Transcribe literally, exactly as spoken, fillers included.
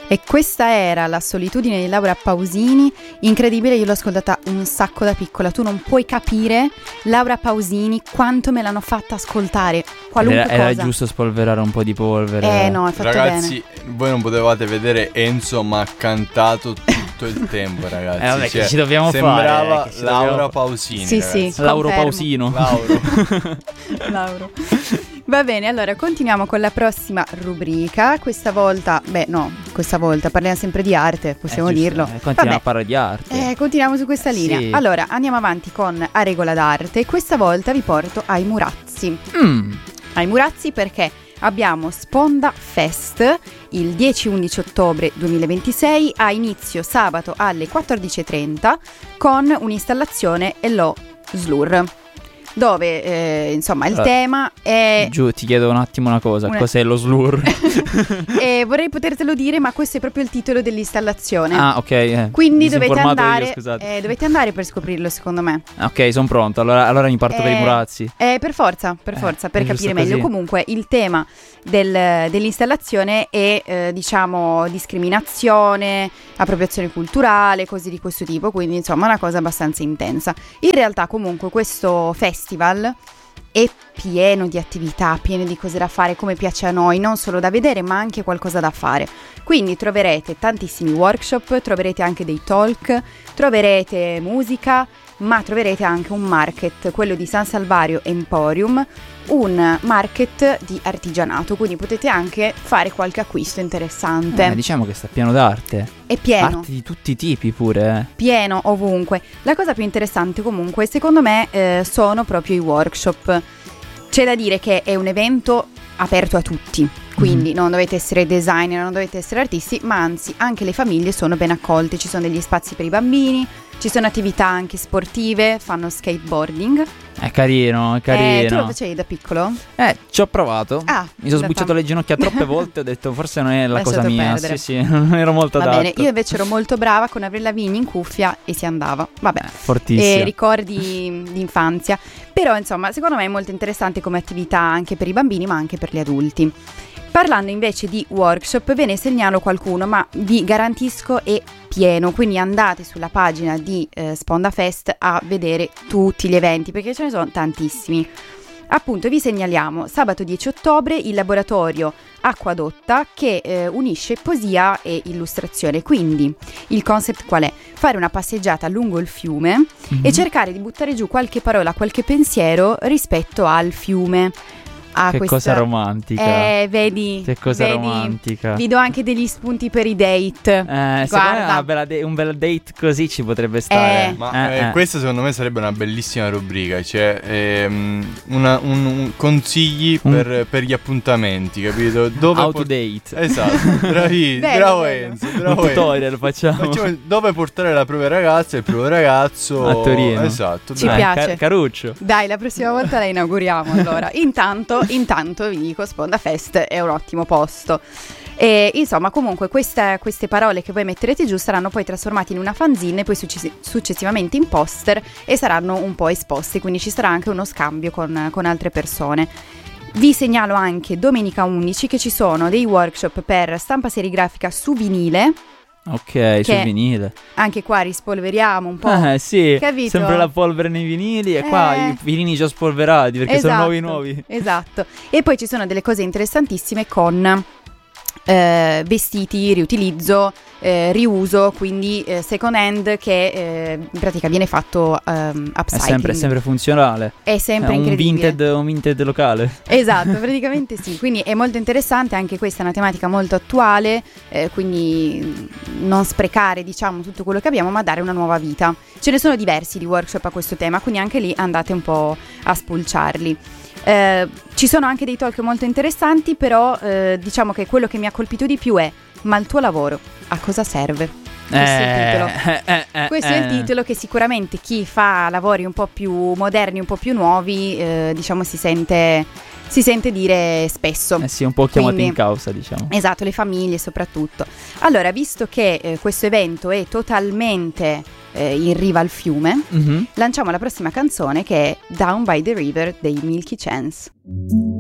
E questa era La solitudine di Laura Pausini, incredibile, io l'ho ascoltata un sacco da piccola, tu non puoi capire Laura Pausini quanto me l'hanno fatta ascoltare, qualunque era, era cosa. giusto spolverare un po' di polvere. Eh no, hai fatto ragazzi, bene. voi non potevate vedere Enzo, ma ha cantato tutto il tempo, ragazzi. Eh vabbè, cioè, che ci dobbiamo sembrava fare? Che ci Laura dobbiamo... Pausini. Sì, ragazzi. sì. Lauro Confermo. Pausino. Lauro. Lauro. Va bene, allora continuiamo con la prossima rubrica. Questa volta, beh no, questa volta parliamo sempre di arte, possiamo Eh, giusto, dirlo. eh, continuiamo Vabbè. a parlare di arte. Eh, continuiamo su questa linea. Sì. Allora, andiamo avanti con A Regola d'Arte. Questa volta vi porto ai Murazzi. Mm. Ai Murazzi perché abbiamo Sponda Fest il dieci undici ottobre duemilaventisei, a inizio sabato alle quattordici e trenta con un'installazione Hello Slur, dove eh, insomma il Allora, tema è... Giù, ti chiedo un attimo una cosa, Una- cos'è lo slur? eh, vorrei potertelo dire, ma questo è proprio il titolo dell'installazione. Ah, ok. Eh. Quindi dovete Disinformato andare, io, scusate. eh, dovete andare per scoprirlo, secondo me. Ok, sono pronto. Allora, allora mi parto per i Eh, Murazzi. Eh, per forza, per Eh, forza, per è giusto capire meglio. così. Comunque il tema del- dell'installazione è, eh, diciamo, discriminazione, appropriazione culturale, cose di questo tipo, quindi insomma una cosa abbastanza intensa. In realtà comunque questo festival è pieno di attività, pieno di cose da fare come piace a noi, non solo da vedere ma anche qualcosa da fare. Quindi troverete tantissimi workshop, troverete anche dei talk, troverete musica, ma troverete anche un market, quello di San Salvario Emporium, un market di artigianato, quindi potete anche fare qualche acquisto interessante. Eh, diciamo che sta pieno d'arte. È pieno. Arte di tutti i tipi pure. eh. Pieno ovunque. La cosa più interessante comunque secondo me eh, sono proprio i workshop. C'è da dire che è un evento aperto a tutti, quindi non dovete essere designer, non dovete essere artisti, ma anzi anche le famiglie sono ben accolte. Ci sono degli spazi per i bambini, ci sono attività anche sportive, fanno skateboarding. È carino, è Eh, tu carino. lo facevi da piccolo? Eh, ci ho provato. Ah, Mi sono da sbucciato fam- le ginocchia troppe volte. Ho detto forse non è la Lasciato cosa mia. perdere. Sì, sì, non ero molto Va adatto. bene, io invece ero molto brava con Avril Lavigne in cuffia e si andava. Vabbè. Eh, fortissimo. E ricordi di infanzia. Però insomma secondo me è molto interessante come attività anche per i bambini ma anche per gli adulti. Parlando invece di workshop ve ne segnalo qualcuno, ma vi garantisco è pieno, quindi andate sulla pagina di eh, Sponda Fest a vedere tutti gli eventi perché ce ne sono tantissimi. Appunto vi segnaliamo sabato dieci ottobre il laboratorio Acquadotta che eh, unisce poesia e illustrazione. Quindi il concept qual è? Fare una passeggiata lungo il fiume Mhm. e cercare di buttare giù qualche parola, qualche pensiero rispetto al fiume. A Che questa... cosa romantica. Eh, vedi. Che cosa vedi? romantica. Vi do anche degli spunti per i date. Eh, secondo me Guarda. una bella da- un bel date così ci potrebbe stare. Eh. Ma Eh, eh, eh. questa secondo me sarebbe una bellissima rubrica, cioè ehm, una- un, un- consigli Un- per, per gli appuntamenti, capito? Dove How por- to date. Esatto, bravi, Bello, bravo bello. Enzo, Un bravo Enzo. tutorial facciamo. Facciamo dove portare la propria ragazza e il proprio ragazzo A Torino. Esatto, Ci bravo. Eh, piace. Car- Caruccio. Dai, la prossima volta la inauguriamo allora. Intanto, intanto vi dico, Sponda Fest è un ottimo posto. E insomma, comunque queste, queste parole che voi metterete giù saranno poi trasformate in una fanzine e poi successi- successivamente in poster e saranno un po' esposti, quindi ci sarà anche uno scambio con, con altre persone. Vi segnalo anche domenica undici che ci sono dei workshop per stampa serigrafica su vinile. Ok, sul vinile. Anche qua rispolveriamo un po'. Eh sì, Capito? sempre la polvere nei vinili e qua Eh. i vinili già spolverati perché sono Esatto, nuovi nuovi. Esatto. E poi ci sono delle cose interessantissime con eh, vestiti, riutilizzo, eh, riuso, quindi eh, second hand che eh, in pratica viene fatto ehm, È upcycling. sempre, sempre funzionale. È sempre È un incredibile. vinted, un vinted locale. Esatto, praticamente sì, quindi è molto interessante, anche questa è una tematica molto attuale, eh, quindi non sprecare diciamo tutto quello che abbiamo ma dare una nuova vita. Ce ne sono diversi di workshop a questo tema, quindi anche lì andate un po' a spulciarli. Eh, ci sono anche dei talk molto interessanti, però eh, diciamo che quello che mi ha colpito di più è: ma il tuo lavoro a cosa serve? Questo è il titolo. Eh, eh, eh, Questo è il eh. titolo che sicuramente chi fa lavori un po' più moderni, un po' più nuovi, eh, diciamo si sente, si sente dire spesso. Eh sì, un po' chiamato Quindi- in causa, diciamo. Esatto, le famiglie soprattutto. Allora, visto che eh, questo evento è totalmente eh, in riva al fiume, Mhm. lanciamo la prossima canzone che è Down by the River dei Milky Chance.